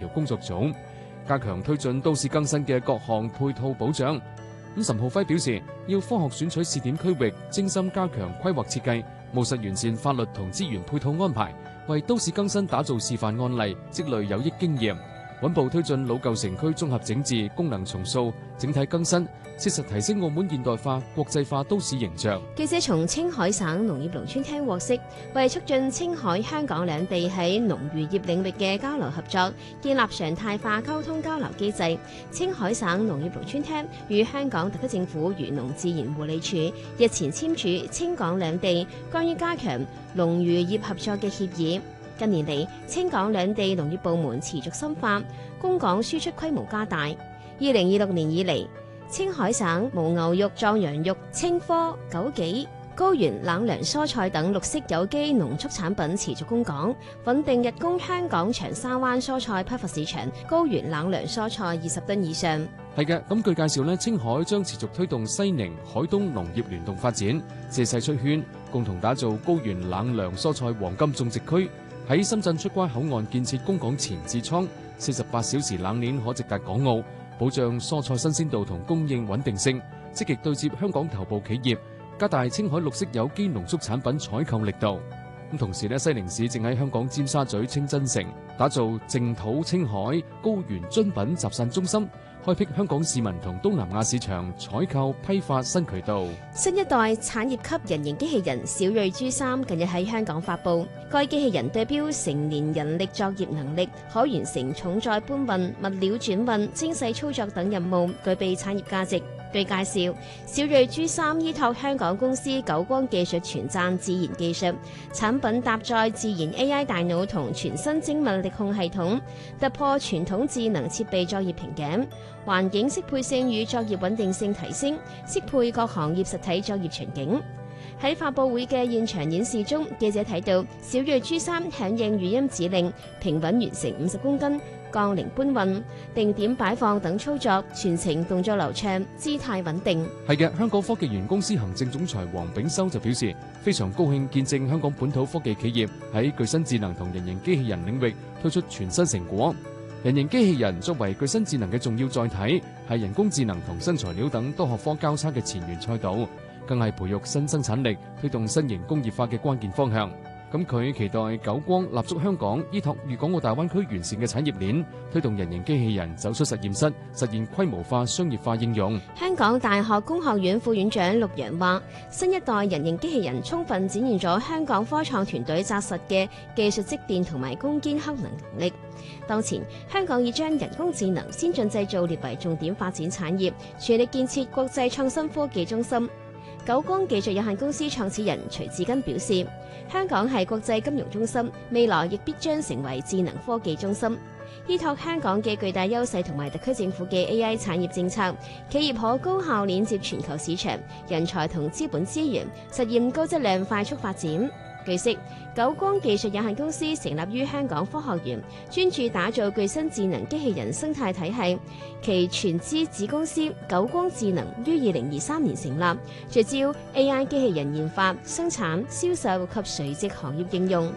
工作組，加強推進都市更新嘅各項配套保障。岑浩輝表示，要科學選取試點區域，精心加強規劃設計，務實完善法律同資源配套安排，為都市更新打造示範案例，積累有益經驗，穩步推進老舊城區綜合整治、功能重塑、整體更新，切實提升澳門現代化、國際化都市形象。 記者從青海省農業農村廳獲悉，為促進青海、香港兩地喺農漁業領域嘅交流合作，建立常態化溝通交流機制，青海省農業農村廳與香港特區政府漁農自然護理署日前簽署青港兩地關於加強農漁業合作嘅協議。近年嚟，青港兩地農業部門持續深化，供港輸出規模加大。2026年以嚟，青海省牦牛肉、壯羊肉、青稞、枸杞、高原冷涼蔬菜等綠色有機農畜產品持續供港，穩定日供香港長沙灣蔬菜批發市場高原冷涼蔬菜20噸以上。 係嘅，咁據介紹呢，青海將持續推動西寧、海東農業聯動發展，借勢出圈，共同打造高原冷涼蔬菜黃金種植區。喺深圳出關口岸建設供港前置倉，48小時冷鏈可直達港澳，保障蔬菜新鮮度同供應穩定性，積極對接香港頭部企業，加大青海綠色有機農畜產品採購力度。咁同時呢，西寧市正喺香港尖沙咀清真城打造淨土青海高原樽品集散中心，開闢香港市民同東南亞市場採購批發新渠道。 新一代產業級人形機器人小瑞 G3 近日喺香港發佈，該機器人對標成年人力作業能力，可完成重載搬運、物料轉運、精細操作等任務，具備產業價值。據介紹，小瑞 G3 依託香港公司久光技術全贊自研技術，產品搭載自研 AI 大腦同全新精密力控系統，突破傳統智能設備作業瓶頸，環境適配性與作業穩定性提升，適配各行業實體作業場景。喺發佈會嘅現場演示中，記者睇到小瑞 G3 響應語音指令，平穩完成50公斤槓鈴搬運、定點擺放等操作，全程動作流暢，姿態穩定。 係嘅，香港科技園公司行政總裁黃炳修就表示，非常高興見證香港本土科技企業喺具身智能同人形機器人領域推出全新成果。人形機器人作為具身智能嘅重要載體，係人工智能同新材料等多學科交叉嘅前沿賽道，更係培育新生產力、推動新型工業化嘅關鍵方向。咁佢期待久光立足香港，依託粵港澳大灣區完善嘅產業鏈，推動人形機器人走出實驗室，實現規模化、商業化應用。 香港大學工學院副院長陸陽話：新一代人形機器人充分展現咗香港科創團隊紮實嘅技術積澱同埋攻堅克能力。當前，香港已將人工智能、先進製造列為重點發展產業，全力建設國際創新科技中心。久光技術有限公司創始人徐志根表示，香港係國際金融中心，未來亦必將成為智能科技中心。依託香港嘅巨大優勢同埋特區政府嘅 AI 產業政策，企業可高效鏈接全球市場、人才同資本資源，實現高質量快速發展。據悉，久光技術有限公司成立於香港科學園，專注打造具身智能機器人生態體系。其全資子公司久光智能於2023年成立，聚焦 AI 機器人研發、生產、銷售及垂直行業應用。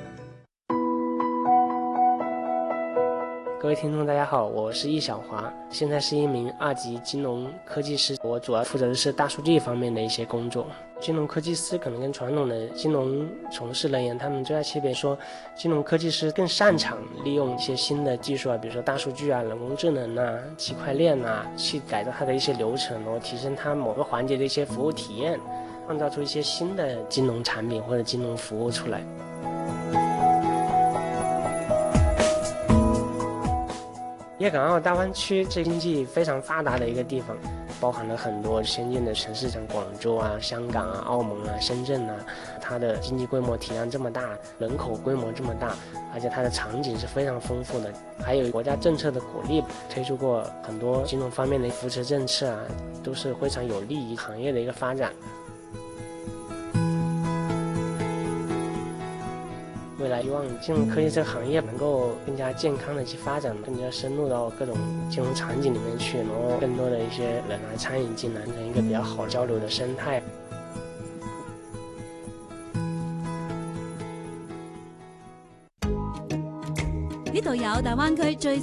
各位聽眾大家好，我是易小華，現在是一名2級金融科技師，我主要負責的是大數據方面的一些工作。金融科技師可能跟傳統的金融從事人員，他們最大區別說，金融科技師更擅長利用一些新的技術啊，比如說大數據啊、人工智能啊、區塊鏈啊，去改造它的一些流程，然後提升它某個環節的一些服務體驗，創造出一些新的金融產品或者金融服務出來。粵港澳大灣區是經濟非常發達的一個地方，包含了很多先進的城市，像廣州啊、香港啊、澳門啊、深圳啊，它的經濟規模體量這麼大，人口規模這麼大，而且它的場景是非常豐富的，還有國家政策的鼓勵，推出過很多金融方面的扶持政策啊，都是非常有利於行業的一個發展。未來希望金融科技這個行業能夠更加健康的去發展，更加深入到各種金融場景裡面去，然後更多的一些人來參與進來，成一個比較好交流的生態。 呢度有大灣區最